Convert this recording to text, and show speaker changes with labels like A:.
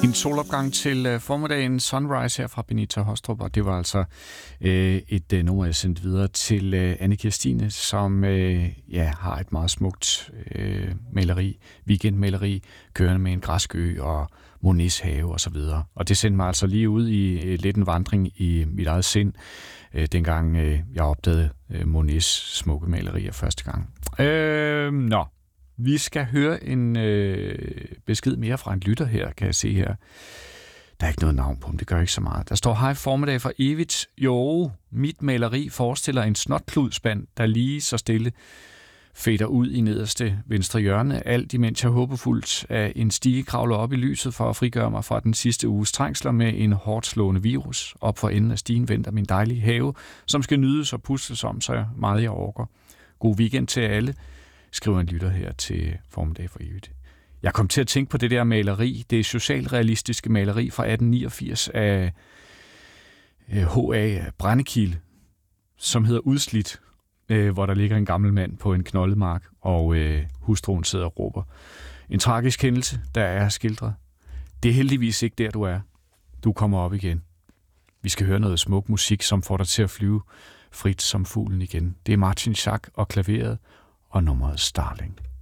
A: En solopgang til formiddagen Sunrise her fra Benita Hostrup, og det var altså et nummer, jeg sendte videre til Anne Kirstine, som har et meget smukt maleri, weekendmaleri, kørende med en græsk ø og Monets have og så videre. Og det sendte mig altså lige ud i lidt en vandring i mit eget sind, dengang jeg opdagede Monets smukke malerier første gang. Vi skal høre en besked mere fra en lytter her, kan jeg se her. Der er ikke noget navn på ham, det gør ikke så meget. Der står, hej formiddag fra evigt. Jo, mit maleri forestiller en snotkludsband, der lige så stille fader ud i nederste venstre hjørne. Alt imens jeg håbefuldt af en stige kravler op i lyset for at frigøre mig fra den sidste uges trængsler med en hårdt slående virus. Op for enden af stigen venter min dejlige have, som skal nydes og pusles om, så meget jeg orker. God weekend til alle, skriver en lytter her til formiddag for evigt. Jeg kom til at tænke på det der maleri, det socialrealistiske maleri fra 1889 af H.A. Brændekilde, som hedder Udslidt, hvor der ligger en gammel mand på en knoldemark, og hustruen sidder og råber. En tragisk hændelse, der er skildret. Det er heldigvis ikke der, du er. Du kommer op igen. Vi skal høre noget smuk musik, som får dig til at flyve frit som fuglen igen. Det er Martin Schack og klaveret og nummeret Starling.